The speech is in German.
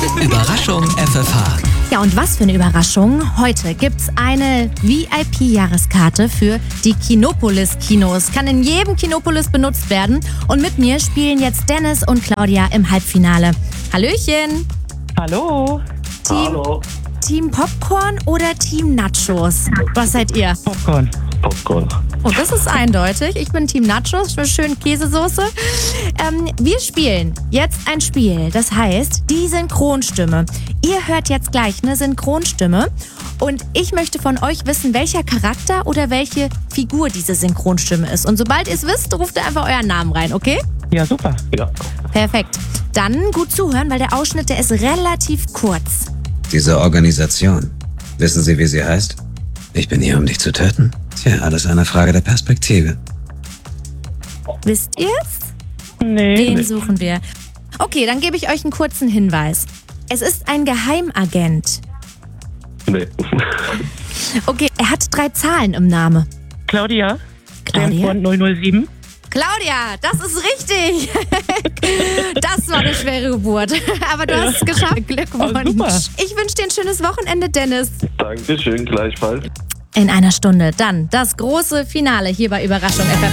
Überraschung FFH. Ja, und was für eine Überraschung. Heute gibt's eine VIP-Jahreskarte für die Kinopolis-Kinos. Kann in jedem Kinopolis benutzt werden. Und mit mir spielen jetzt Dennis und Claudia im Halbfinale. Hallöchen. Hallo. Hallo. Team Popcorn oder Team Nachos? Was seid ihr? Popcorn. Popcorn. Oh, das ist eindeutig. Ich bin Team Nachos, für schön Käsesoße. Wir spielen jetzt ein Spiel, das heißt die Synchronstimme. Ihr hört jetzt gleich eine Synchronstimme und ich möchte von euch wissen, welcher Charakter oder welche Figur diese Synchronstimme ist. Und sobald ihr es wisst, ruft ihr einfach euren Namen rein, okay? Ja, super. Ja. Perfekt. Dann gut zuhören, weil der Ausschnitt, der ist relativ kurz. Diese Organisation. Wissen Sie, wie sie heißt? Ich bin hier, um dich zu töten. Tja, alles eine Frage der Perspektive. Wisst ihr's? Nee. Den suchen wir. Okay, dann gebe ich euch einen kurzen Hinweis. Es ist ein Geheimagent. Nee. Okay, er hat 3 Zahlen im Namen. Claudia. Claudia? Sternfront 007. Claudia, das ist richtig. Das war eine schwere Geburt. Aber du hast es geschafft. Glückwunsch. Oh, super. Ich wünsche dir ein schönes Wochenende, Dennis. Dankeschön, gleichfalls. In einer Stunde dann das große Finale hier bei Überraschung FFH.